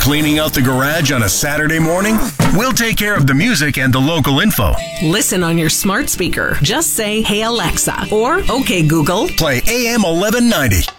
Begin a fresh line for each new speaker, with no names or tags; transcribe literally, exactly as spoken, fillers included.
Cleaning out the garage on a Saturday morning? We'll take care of the music and the local info.
Listen on your smart speaker. Just say, "Hey Alexa," or "Okay Google."
Play A M eleven ninety.